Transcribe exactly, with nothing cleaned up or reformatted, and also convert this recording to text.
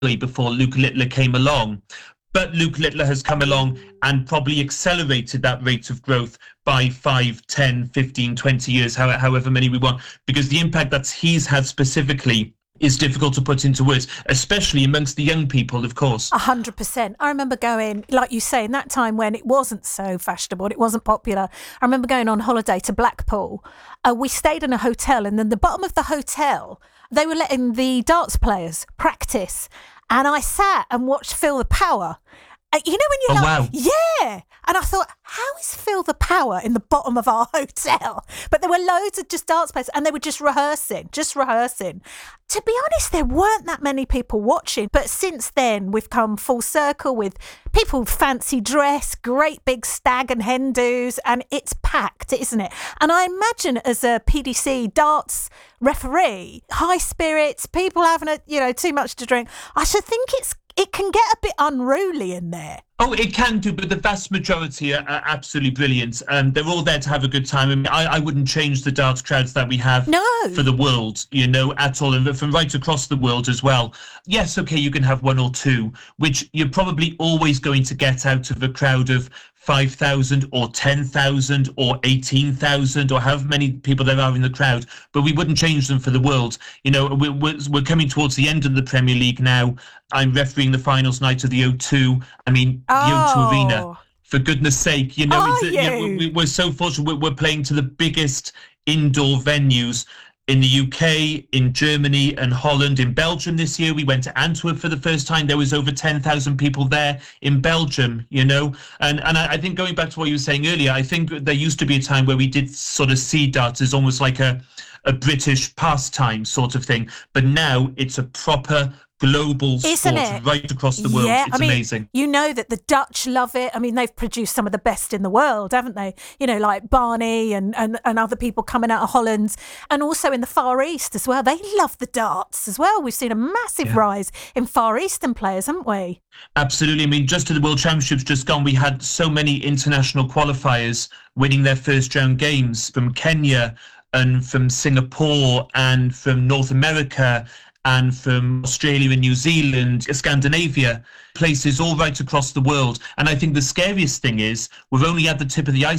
before Luke Littler came along. But Luke Littler has come along and probably accelerated that rate of growth by five, ten, fifteen, twenty years, however many we want, because the impact that he's had specifically is difficult to put into words, especially amongst the young people, of course. A hundred percent. I remember going, like you say, in that time when it wasn't so fashionable, it wasn't popular. I remember going on holiday to Blackpool. Uh, we stayed in a hotel, and then the bottom of the hotel, they were letting the darts players practice. And I sat and watched Feel the Power. Uh, you know when you're oh, like, wow. yeah. And I thought, how is Feel the Power in the bottom of our hotel? But there were loads of just dance players, and they were just rehearsing, just rehearsing. To be honest, there weren't that many people watching. But since then, we've come full circle with people fancy dress, great big stag and hen do's, and it's packed, isn't it? And I imagine as a P D C darts referee, high spirits, people having a, you know, too much to drink, I should think it's it can get a bit unruly in there. Oh, it can do, but the vast majority are, are absolutely brilliant. Um, they're all there to have a good time. I mean, I, I wouldn't change the darts crowds that we have no. for the world, you know, at all, and from right across the world as well. Yes, okay, you can have one or two, which you're probably always going to get out of a crowd of five thousand or ten thousand or eighteen thousand or however many people there are in the crowd, but we wouldn't change them for the world. You know, we're, we're, we're coming towards the end of the Premier League now. I'm refereeing the finals night of the O two. I mean, oh. the O two Arena, for goodness sake. You know, Are it's, you? you know we, we're so fortunate. We're, we're playing to the biggest indoor venues in the U K, in Germany and Holland. In Belgium this year, we went to Antwerp for the first time. There was over ten thousand people there in Belgium, you know. And and I, I think going back to what you were saying earlier, I think there used to be a time where we did sort of see darts as almost like a, a British pastime sort of thing. But now it's a proper global Isn't sport it? right across the world. Yeah, it's I mean, amazing. You know that the Dutch love it. I mean, they've produced some of the best in the world, haven't they? You know, like Barney and, and, and other people coming out of Holland, and also in the Far East as well. They love the darts as well. We've seen a massive Yeah. rise in Far Eastern players, haven't we? Absolutely. I mean, just to the World Championships just gone, we had so many international qualifiers winning their first round games from Kenya and from Singapore and from North America and from Australia and New Zealand, Scandinavia, places all right across the world. And I think the scariest thing is we're only at the tip of the iceberg.